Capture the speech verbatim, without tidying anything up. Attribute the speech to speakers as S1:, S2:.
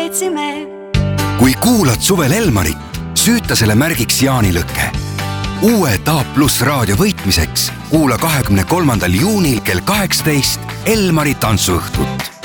S1: veetsime.
S2: Kui kuulad suvel Elmarit, süüta selle märgiks jaanilõkke. Uue A pluss raadio võitmiseks kuula kahekümne kolmandal juunil kell kaheksateist Elmari tantsuõhtut.